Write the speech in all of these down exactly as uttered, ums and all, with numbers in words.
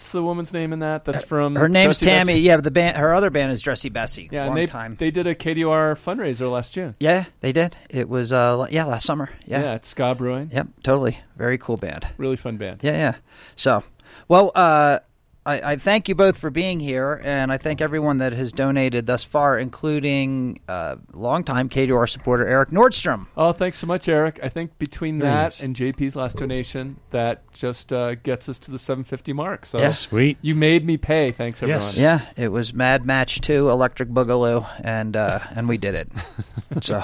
what's the woman's name in that? That's from her name's Dressy Tammy. Bessie? Yeah, but the band, her other band is Dressy Bessie. Yeah, long and they, time. They did a K D U R fundraiser last June. Yeah, they did. It was uh, yeah, last summer. Yeah, yeah, it's Ska Brewing. Yep, totally. Very cool band. Really fun band. Yeah, yeah. So, well, uh, I, I thank you both for being here, and I thank everyone that has donated thus far, including uh, longtime K D U R supporter Eric Nordstrom. Oh, thanks so much, Eric. I think between Very that nice. and J P's last donation, that just uh, gets us to the seven fifty mark. So Yeah. Sweet. you made me pay. Thanks, everyone. Yes. Yeah, it was Mad Match two, Electric Boogaloo, and uh, and we did it. So,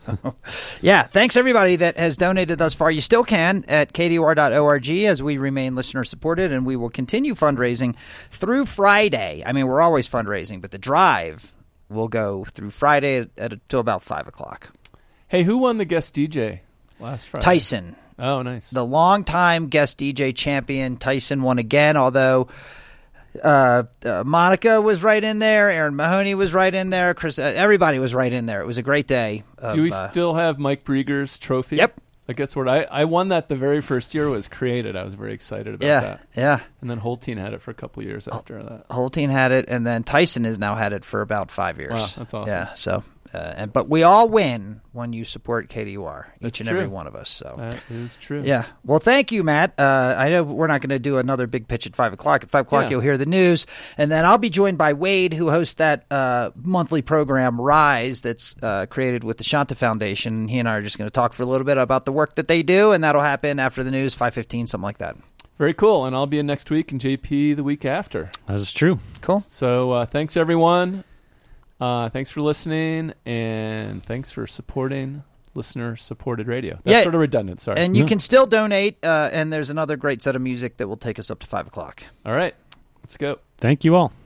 yeah, thanks everybody that has donated thus far. You still can at k d u r dot org as we remain listener supported, and we will continue fundraising through Friday. I mean, we're always fundraising, but the drive will go through Friday at, at until about five o'clock. Hey, who won the guest D J last Friday? Tyson, Oh, nice. the longtime guest D J champion, Tyson won again, although uh, uh, Monica was right in there, Aaron Mahoney was right in there, Chris, uh, everybody was right in there. It was a great day. Of, Do we uh, still have Mike Brieger's trophy? Yep. Like that's what I, I won that the very first year it was created. I was very excited about yeah, that. yeah. And then Holtein had it for a couple of years after that. Holtein had it, and then Tyson has now had it for about five years. Wow, that's awesome. Yeah, so, uh, and but we all win when you support K D U R, each That's and true. every one of us. So. That is true. Yeah. Well, thank you, Matt. Uh, I know we're not going to do another big pitch at five o'clock. At five o'clock, Yeah. you'll hear the news. And then I'll be joined by Wade, who hosts that uh, monthly program, Rise, that's uh, created with the Shanta Foundation. He and I are just going to talk for a little bit about the work that they do, and that'll happen after the news, five fifteen, something like that. Very cool. And I'll be in next week and J P the week after. That is true. Cool. So uh, thanks, everyone. Uh, thanks for listening, and thanks for supporting listener-supported radio. That's Yeah. sort of redundant, sorry. And you Yeah. can still donate, uh, and there's another great set of music that will take us up to five o'clock. All right. Let's go. Thank you all.